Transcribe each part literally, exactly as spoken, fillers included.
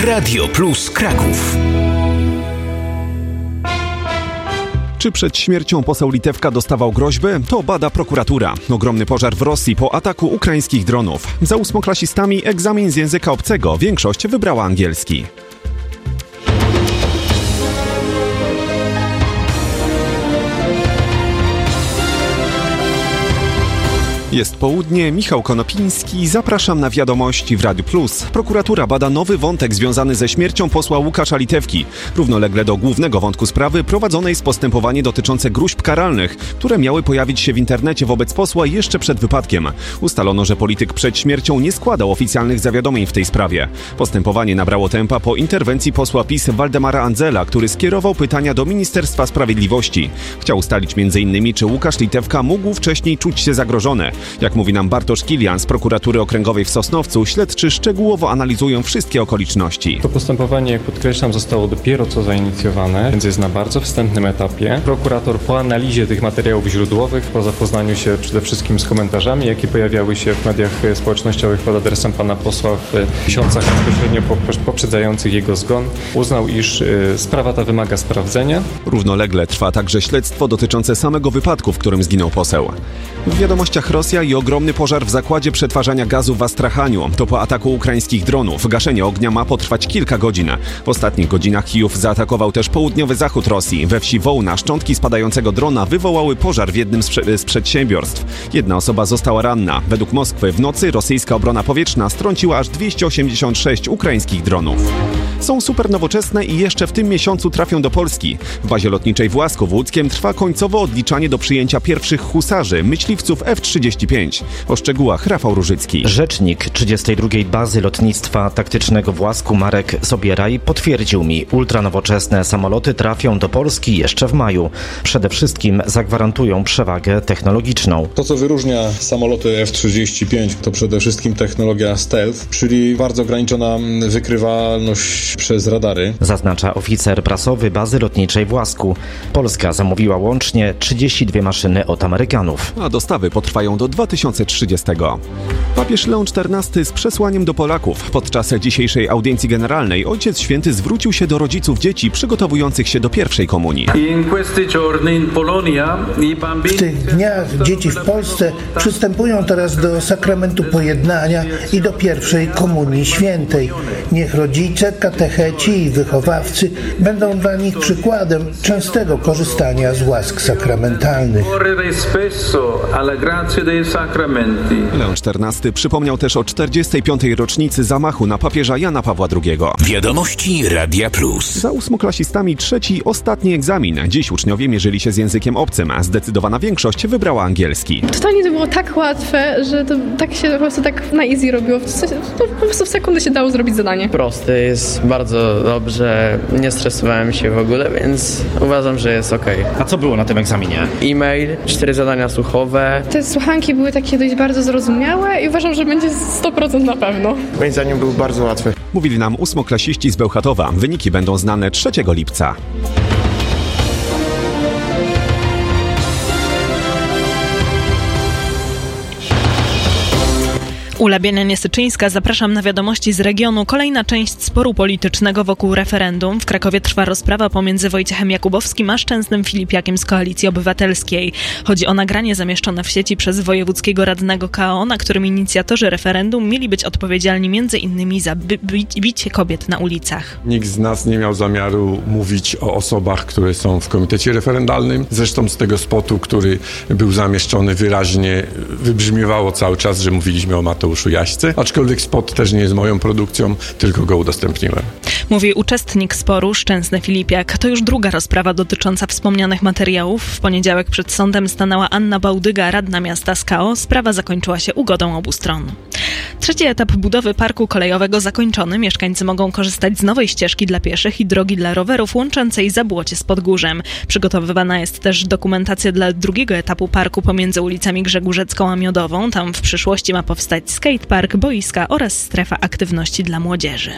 Radio Plus Kraków. Czy przed śmiercią poseł Litewka dostawał groźby? To bada prokuratura. Ogromny pożar w Rosji po ataku ukraińskich dronów. Za ósmoklasistami egzamin z języka obcego. Większość wybrała angielski. Jest południe, Michał Konopiński, zapraszam na wiadomości w Radiu Plus. Prokuratura bada nowy wątek związany ze śmiercią posła Łukasza Litewki. Równolegle do głównego wątku sprawy prowadzone jest postępowanie dotyczące gróźb karalnych, które miały pojawić się w internecie wobec posła jeszcze przed wypadkiem. Ustalono, że polityk przed śmiercią nie składał oficjalnych zawiadomień w tej sprawie. Postępowanie nabrało tempa po interwencji posła PiS Waldemara Andzela, który skierował pytania do Ministerstwa Sprawiedliwości. Chciał ustalić między innymi, czy Łukasz Litewka mógł wcześniej czuć się zagrożony. Jak mówi nam Bartosz Kilian z prokuratury okręgowej w Sosnowcu, śledczy szczegółowo analizują wszystkie okoliczności. To postępowanie, jak podkreślam, zostało dopiero co zainicjowane, więc jest na bardzo wstępnym etapie. Prokurator po analizie tych materiałów źródłowych, po zapoznaniu się przede wszystkim z komentarzami, jakie pojawiały się w mediach społecznościowych pod adresem pana posła w miesiącach bezpośrednio poprzedzających jego zgon, uznał, iż sprawa ta wymaga sprawdzenia. Równolegle trwa także śledztwo dotyczące samego wypadku, w którym zginął poseł. W wiadomościach Rosja i ogromny pożar w zakładzie przetwarzania gazu w Astrachaniu. To po ataku ukraińskich dronów. Gaszenie ognia ma potrwać kilka godzin. W ostatnich godzinach Kijów zaatakował też południowy zachód Rosji. We wsi Wołna szczątki spadającego drona wywołały pożar w jednym z, prze- z przedsiębiorstw. Jedna osoba została ranna. Według Moskwy w nocy rosyjska obrona powietrzna strąciła aż dwieście osiemdziesiąt sześć ukraińskich dronów. Są super nowoczesne i jeszcze w tym miesiącu trafią do Polski. W bazie lotniczej w Łaskow Łódzkiem trwa końcowo odliczanie do przyjęcia pierwszych husarzy, myśliwców F trzydzieści pięć. O szczegółach Rafał Różycki. Rzecznik trzydziestej drugiej Bazy Lotnictwa Taktycznego w Łasku Marek Sobieraj potwierdził mi, ultranowoczesne samoloty trafią do Polski jeszcze w maju. Przede wszystkim zagwarantują przewagę technologiczną. To, co wyróżnia samoloty F trzydzieści pięć, to przede wszystkim technologia stealth, czyli bardzo ograniczona wykrywalność przez radary. Zaznacza oficer prasowy Bazy Lotniczej w Łasku. Polska zamówiła łącznie trzydzieści dwie maszyny od Amerykanów. A dostawy potrwają do dwa tysiące trzydziestego. Papież Leon czternasty z przesłaniem do Polaków. Podczas dzisiejszej audiencji generalnej Ojciec Święty zwrócił się do rodziców dzieci przygotowujących się do pierwszej komunii. W tych dniach dzieci w Polsce przystępują teraz do sakramentu pojednania i do pierwszej komunii świętej. Niech rodzice, katecheci i wychowawcy będą dla nich przykładem częstego korzystania z łask sakramentalnych. Leon czternasty przypomniał też o czterdziestej piątej rocznicy zamachu na papieża Jana Pawła drugiego. Wiadomości Radia Plus. Za ósmoklasistami trzeci i ostatni egzamin. Dziś uczniowie mierzyli się z językiem obcym, a zdecydowana większość wybrała angielski. Totalnie to było tak łatwe, że to tak się po prostu tak na easy robiło. W sensie, to po prostu w sekundę się dało zrobić zadanie. Prosty jest, bardzo dobrze, nie stresowałem się w ogóle, więc uważam, że jest okej. A co było na tym egzaminie? E-mail, cztery zadania słuchowe. Te słuchanki były takie dość bardzo zrozumiałe i uważam, że będzie sto procent na pewno. Moim zdaniem był bardzo łatwy. Mówili nam ósmoklasiści z Bełchatowa. Wyniki będą znane trzeciego lipca. Ula Bienianie-Syczyńska, zapraszam na wiadomości z regionu. Kolejna część sporu politycznego wokół referendum. W Krakowie trwa rozprawa pomiędzy Wojciechem Jakubowskim a Szczęsnym Filipiakiem z Koalicji Obywatelskiej. Chodzi o nagranie zamieszczone w sieci przez wojewódzkiego radnego K O, na którym inicjatorzy referendum mieli być odpowiedzialni między innymi za bi- bi- bicie kobiet na ulicach. Nikt z nas nie miał zamiaru mówić o osobach, które są w komitecie referendalnym. Zresztą z tego spotu, który był zamieszczony, wyraźnie wybrzmiewało cały czas, że mówiliśmy o Mateuszu Jaśce, aczkolwiek spot też nie jest moją produkcją, tylko go udostępniłem. Mówi uczestnik sporu Szczęsny Filipiak. To już druga rozprawa dotycząca wspomnianych materiałów. W poniedziałek przed sądem stanęła Anna Bałdyga, radna miasta z K O. Sprawa zakończyła się ugodą obu stron. Trzeci etap budowy parku kolejowego zakończony. Mieszkańcy mogą korzystać z nowej ścieżki dla pieszych i drogi dla rowerów łączącej Zabłocie z Podgórzem. Przygotowywana jest też dokumentacja dla drugiego etapu parku pomiędzy ulicami Grzegórzecką a Miodową. Tam w przyszłości ma powstać skatepark, boiska oraz strefa aktywności dla młodzieży.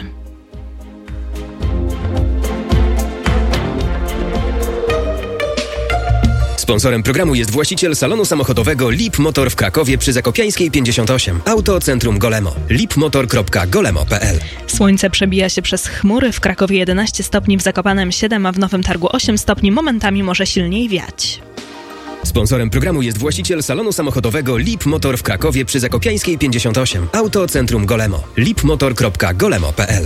Sponsorem programu jest właściciel salonu samochodowego Lip Motor w Krakowie przy Zakopiańskiej pięćdziesiąt osiem. Auto Centrum Golemo. lipmotor kropka golemo kropka p l. Słońce przebija się przez chmury, w Krakowie jedenaście stopni, w Zakopanem siedem, a w Nowym Targu osiem stopni, momentami może silniej wiać. Sponsorem programu jest właściciel salonu samochodowego Lip Motor w Krakowie przy Zakopiańskiej pięćdziesiąt osiem. Auto Centrum Golemo. lipmotor kropka golemo kropka p l.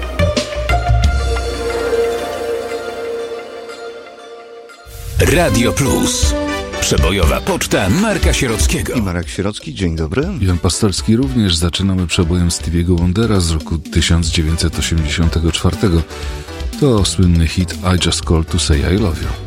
Radio Plus. Przebojowa poczta Marka Sierockiego. I Marek Sierocki, dzień dobry. Jan Pastorski również. Zaczynamy przebojem Stevie'ego Wondera z roku tysiąc dziewięćset osiemdziesiątego czwartego. To słynny hit I Just Called to Say I Love You.